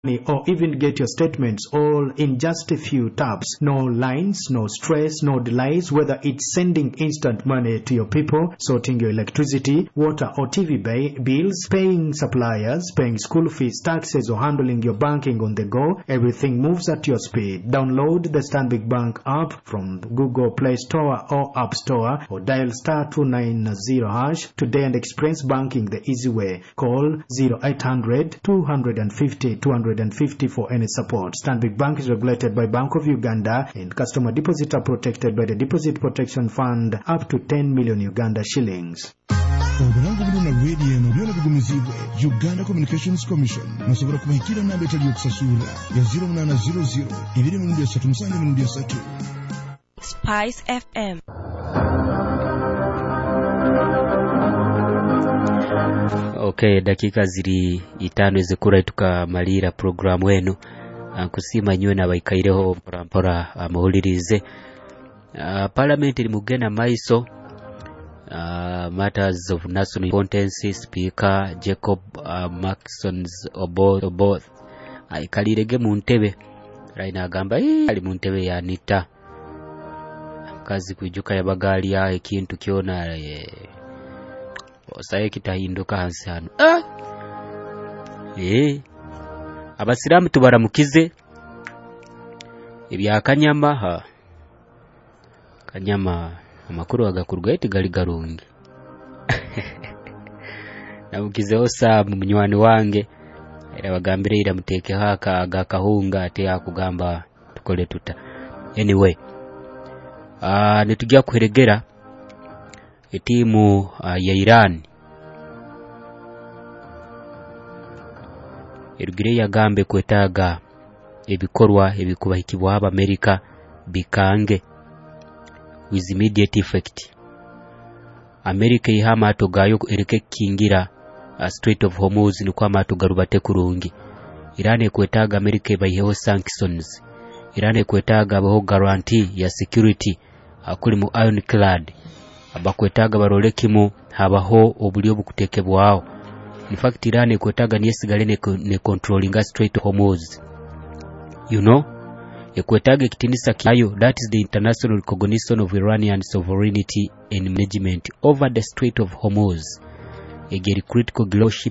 or even get your statements all in just a few taps. No lines, no stress, no delays, whether it's sending instant money to your people, sorting your electricity, water or TV bills, paying suppliers, paying school fees, taxes or handling your banking on the go. Everything moves at your speed. Download the Stanbic Bank app from Google Play Store or App Store or dial *290# today and experience banking the easy way. Call 0800 250 250 for any support. Stanbic Bank is regulated by Bank of Uganda and customer deposits are protected by the Deposit Protection Fund up to 10 million Uganda shillings. Uganda Communications Commission nasobora kubahikira namba etali okusasula ya 0800 237 Spice FM. Okay, dakika ziri 5 ezikura tukamalira program wenu kusima nywe na baikaireho mpora amahulirize. Parliament limugena maiso matters of national importance. Speaker Jacob Maxons Oboth aikalirege mu ntebe raina agamba ali mu ntebe ya Anita kazi kujuka ya bagali ya ekintu kyona osaye kitahinduka hansi hano. Abasiramu tubaramukize ebya Kanyama Kanyama amakuru agakurwa eti gali garungi nabukizeho Sam munywani wange era bagambire ira muteke haka agakahunga ate yakugamba tukole tuta. Anyway, nitujja kuheregera etimu ya Iran erugire yagambe kwetaga ebikorwa ebikubahikibwa aba America bikange with immediate effect. America ihama atogayo ereke kingira Strait of Hormuz ni kwa mato garubate kurungi. Iran ekwetaga America bayiheho sanctions. Iran ekwetaga abaho guarantee ya security akuli mu ironclad. Abakwetaga barolekimu habaho obulyo bukutekebwao. In fact Iran ekwetaga niyesigale ne controlling Strait of Hormuz. You know, ekwetaga kitinisa kiayo, that is the international recognition of Iranian sovereignty and management over the Strait of Hormuz. A critical global